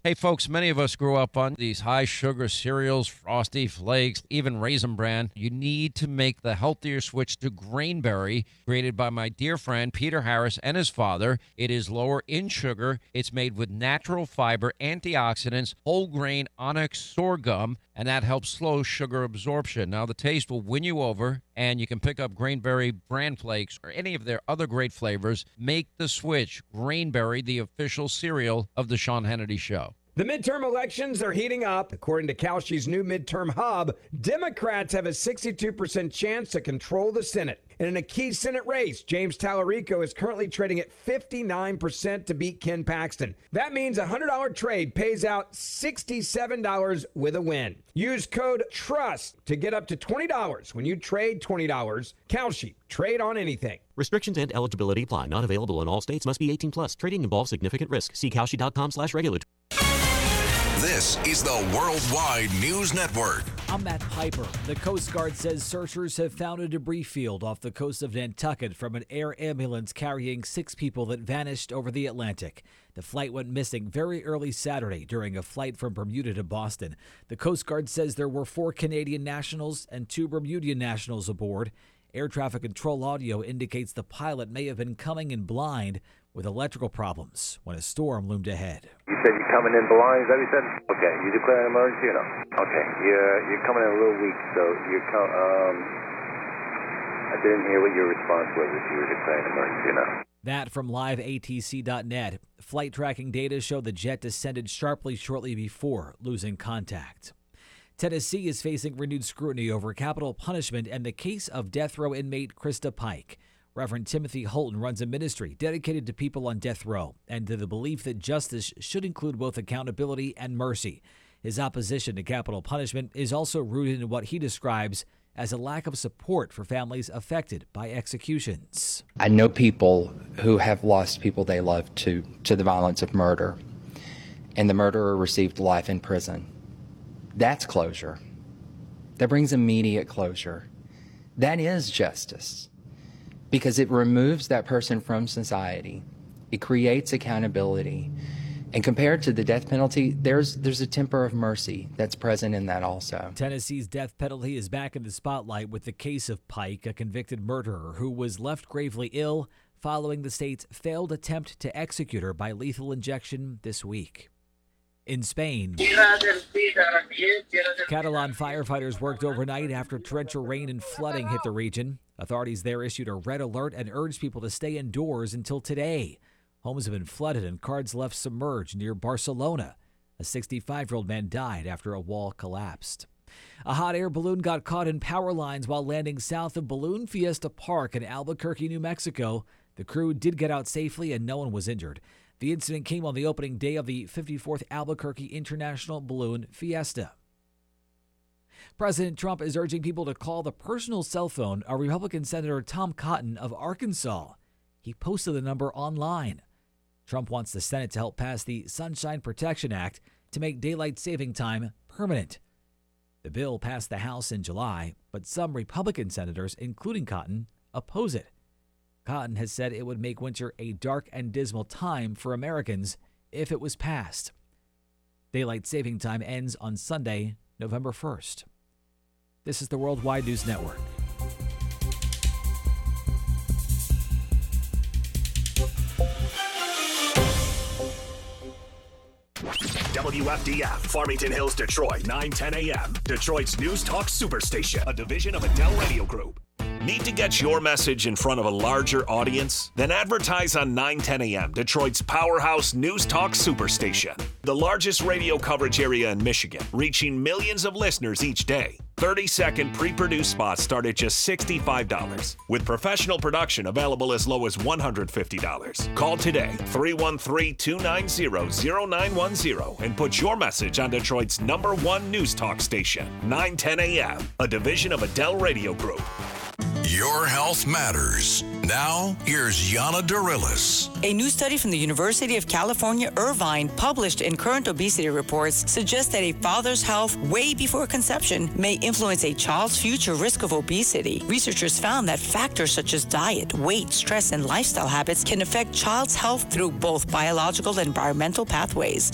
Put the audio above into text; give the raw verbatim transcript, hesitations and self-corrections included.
Hey, folks, many of us grew up on these high-sugar cereals, Frosty Flakes, even Raisin Bran. You need to make the healthier switch to Grainberry, created by my dear friend Peter Harris and his father. It is lower in sugar. It's made with natural fiber, antioxidants, whole grain onyx sorghum, and that helps slow sugar absorption. Now, the taste will win you over, and you can pick up Grainberry Bran Flakes or any of their other great flavors. Make the switch. Grainberry, the official cereal of the Sean Hannity Show. The midterm elections are heating up. According to Kalshi's new midterm hub, Democrats have a sixty-two percent chance to control the Senate. And in a key Senate race, James Tallarico is currently trading at fifty-nine percent to beat Ken Paxton. That means a one hundred dollars trade pays out sixty-seven dollars with a win. Use code TRUST to get up to twenty dollars when you trade twenty dollars. Kalshi, trade on anything. Restrictions and eligibility apply. Not available in all states. Must be eighteen plus. Trading involves significant risk. See Kalshi.com slash regulatory. This is the Worldwide News Network. I'm Matt Piper. The Coast Guard says searchers have found a debris field off the coast of Nantucket from an air ambulance carrying six people that vanished over the Atlantic. The flight went missing very early Saturday during a flight from Bermuda to Boston. The Coast Guard says there were four Canadian nationals and two Bermudian nationals aboard. Air traffic control audio indicates the pilot may have been coming in blind with electrical problems when a storm loomed ahead. You said you're coming in blind, is that what you said? Okay, you declare an emergency or no? Okay, you're, you're coming in a little weak, so you're com- um, I didn't hear what your response was, if you were declaring an emergency or not. That from live A T C dot net. Flight tracking data show the jet descended sharply shortly before losing contact. Tennessee is facing renewed scrutiny over capital punishment and the case of death row inmate Krista Pike. Reverend Timothy Holton runs a ministry dedicated to people on death row and to the belief that justice should include both accountability and mercy. His opposition to capital punishment is also rooted in what he describes as a lack of support for families affected by executions. I know people who have lost people they love to, to the violence of murder, and the murderer received life in prison. That's closure. That brings immediate closure. That is justice, because it removes that person from society. It creates accountability. And compared to the death penalty, there's there's a temper of mercy that's present in that also. Tennessee's death penalty is back in the spotlight with the case of Pike, a convicted murderer who was left gravely ill following the state's failed attempt to execute her by lethal injection this week. In Spain, Catalan firefighters worked overnight after torrential rain and flooding hit the region. Authorities there issued a red alert and urged people to stay indoors until today. Homes have been flooded and cars left submerged near Barcelona. A sixty-five-year-old man died after a wall collapsed. A hot air balloon got caught in power lines while landing south of Balloon Fiesta Park in Albuquerque, New Mexico. The crew did get out safely and no one was injured. The incident came on the opening day of the fifty-fourth Albuquerque International Balloon Fiesta. President Trump is urging people to call the personal cell phone of Republican Senator Tom Cotton of Arkansas. He posted the number online. Trump wants the Senate to help pass the Sunshine Protection Act to make daylight saving time permanent. The bill passed the House in July, but some Republican senators, including Cotton, oppose it. Cotton has said it would make winter a dark and dismal time for Americans if it was passed. Daylight saving time ends on Sunday, November first. This is the Worldwide News Network. W F D F, Farmington Hills, Detroit, nine ten a.m. Detroit's News Talk Superstation, a division of Adele Radio Group. Need to get your message in front of a larger audience? Then advertise on nine ten a.m., Detroit's powerhouse News Talk Superstation. The largest radio coverage area in Michigan, reaching millions of listeners each day. thirty-second pre-produced spots start at just sixty-five dollars, with professional production available as low as one hundred fifty dollars. Call today, three one three, two nine zero, zero nine one zero, and put your message on Detroit's number one news talk station, nine ten a.m., a division of Adele Radio Group. Your health matters. Now, here's Yana Darilis. A new study from the University of California, Irvine, published in Current Obesity Reports, suggests that a father's health way before conception may influence a child's future risk of obesity. Researchers found that factors such as diet, weight, stress, and lifestyle habits can affect child's health through both biological and environmental pathways.